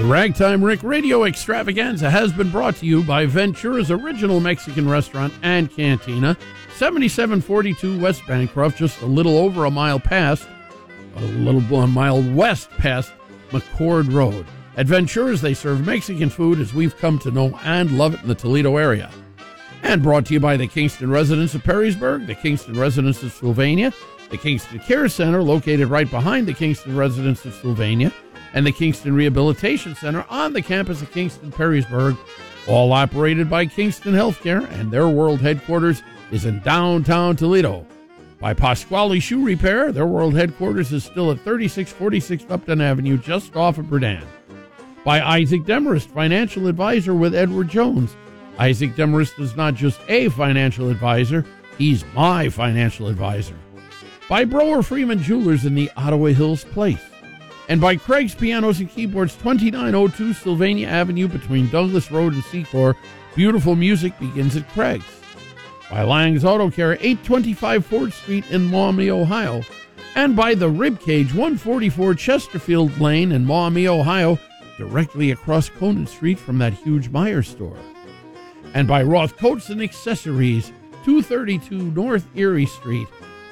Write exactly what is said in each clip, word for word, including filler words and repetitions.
The Ragtime Rick Radio Extravaganza has been brought to you by Ventura's original Mexican restaurant and cantina, seventy-seven forty-two West Bancroft, just a little over a mile past, a little a mile west past McCord Road. At Ventura's, they serve Mexican food as we've come to know and love it in the Toledo area. And brought to you by the Kingston Residence of Perrysburg, the Kingston Residence of Sylvania, the Kingston Care Center, located right behind the Kingston Residence of Sylvania, and the Kingston Rehabilitation Center on the campus of Kingston Perrysburg, all operated by Kingston Healthcare, and their world headquarters is in downtown Toledo. By Pasquale Shoe Repair, their world headquarters is still at thirty-six forty-six Upton Avenue, just off of Berdan. By Isaac Demarest, financial advisor with Edward Jones. Isaac Demarest is not just a financial advisor, he's my financial advisor. By Brower Freeman Jewelers in the Ottawa Hills Place. And by Craig's Pianos and Keyboards, twenty-nine oh two Sylvania Avenue between Douglas Road and Secor. Beautiful music begins at Craig's. By Lang's Auto Care, eight twenty-five Ford Street in Maumee, Ohio. And by the Ribcage, one forty-four Chesterfield Lane in Maumee, Ohio, directly across Conan Street from that huge Meijer store. And by Roth Coats and Accessories, two thirty-two North Erie Street,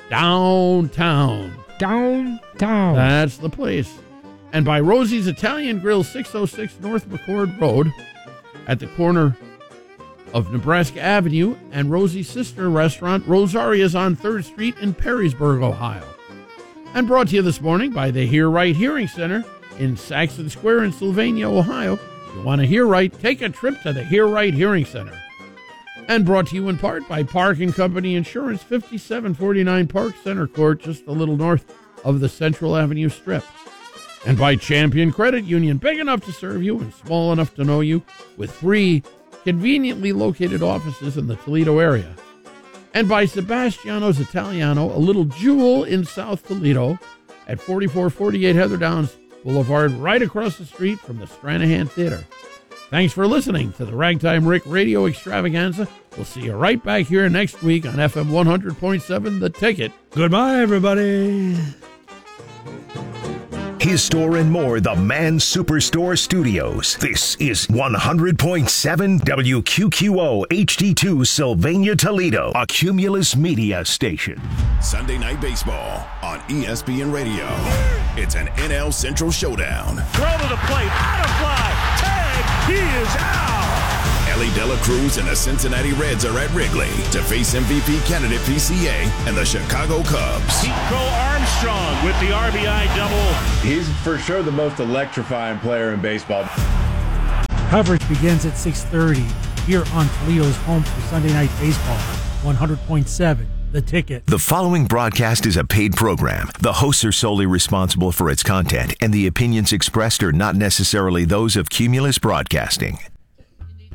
downtown. Downtown. That's the place. And by Rosie's Italian Grill, six oh six North McCord Road, at the corner of Nebraska Avenue, and Rosie's sister restaurant, Rosaria's on third Street in Perrysburg, Ohio. And brought to you this morning by the Hear Right Hearing Center in Saxon Square in Sylvania, Ohio. If you want to hear right, take a trip to the Hear Right Hearing Center. And brought to you in part by Park and Company Insurance, fifty-seven forty-nine Park Center Court, just a little north of the Central Avenue Strip. And by Champion Credit Union, big enough to serve you and small enough to know you, with three conveniently located offices in the Toledo area. And by Sebastiano's Italiano, a little jewel in South Toledo, at forty-four forty-eight Heather Downs Boulevard, right across the street from the Stranahan Theater. Thanks for listening to the Ragtime Rick Radio Extravaganza. We'll see you right back here next week on F M one hundred point seven The Ticket. Goodbye, everybody. His Store and More, the Man Superstore Studios. This is one hundred point seven W Q Q O H D two Sylvania, Toledo, a Cumulus Media station. Sunday Night Baseball on E S P N Radio. It's an N L Central showdown. Throw to the plate, out of fly, tag, he is out. Ellie De La Cruz and the Cincinnati Reds are at Wrigley to face M V P candidate P C A and the Chicago Cubs. Nico Armstrong with the R B I double. He's for sure the most electrifying player in baseball. Coverage begins at six thirty here on Toledo's home for Sunday Night Baseball, one hundred point seven The Ticket. The following broadcast is a paid program. The hosts are solely responsible for its content, and the opinions expressed are not necessarily those of Cumulus Broadcasting.